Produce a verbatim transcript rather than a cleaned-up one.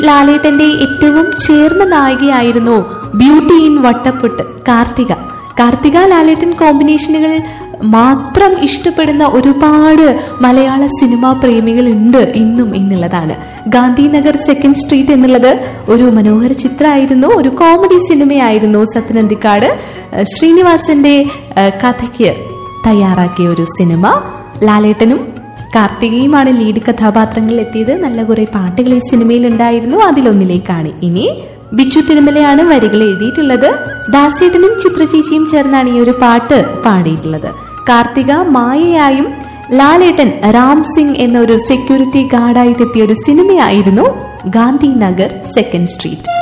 ലാലേട്ടന്റെ ഏറ്റവും ചേർന്ന നായികയായിരുന്നു ബ്യൂട്ടി ഇൻ വട്ടപ്പൊട്ട് കാർത്തിക. കാർത്തിക ലാലേട്ടൻ കോമ്പിനേഷനുകൾ മാത്രം ഇഷ്ടപ്പെടുന്ന ഒരുപാട് മലയാള സിനിമാ പ്രേമികൾ ഉണ്ട് ഇന്നും എന്നുള്ളതാണ്. ഗാന്ധിനഗർ സെക്കൻഡ് സ്ട്രീറ്റ് എന്നുള്ളത് ഒരു മനോഹര ചിത്രമായിരുന്നു, ഒരു കോമഡി സിനിമയായിരുന്നു. സത്യനന്ദിക്കാട് ശ്രീനിവാസന്റെ കഥയ്ക്ക് തയ്യാറാക്കിയ ഒരു സിനിമ. ലാലേട്ടനും കാർത്തികയുമാണ് ലീഡ് കഥാപാത്രങ്ങളിൽ എത്തിയത്. നല്ല കുറെ പാട്ടുകൾ ഈ സിനിമയിൽ ഉണ്ടായിരുന്നു. അതിലൊന്നിലേക്കാണ് ഇനി ബിച്ചു തിരുമലയാണ് വരികൾ എഴുതിയിട്ടുള്ളത്. ദാസേട്ടനും ചിത്രചേച്ചിയും ചേർന്നാണ് ഈ ഒരു പാട്ട് പാടിയിട്ടുള്ളത്. കാർത്തിക മായയായും ലാലേട്ടൻ രാം സിംഗ് എന്ന ഒരു സെക്യൂരിറ്റി ഗാർഡായിട്ട് എത്തിയ ഒരു സിനിമയായിരുന്നു ഗാന്ധിനഗർ സെക്കൻഡ് സ്ട്രീറ്റ്.